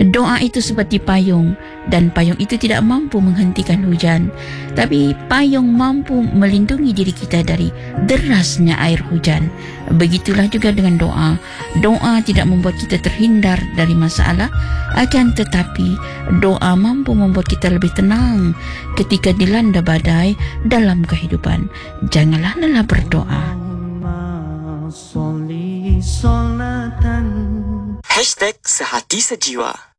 Doa itu seperti payung, dan payung itu tidak mampu menghentikan hujan, tapi payung mampu melindungi diri kita dari derasnya air hujan. Begitulah juga dengan doa. Doa tidak membuat kita terhindar dari masalah, akan tetapi doa mampu membuat kita lebih tenang ketika dilanda badai dalam kehidupan. Janganlah lelah berdoa. #Sehati Sejiwa.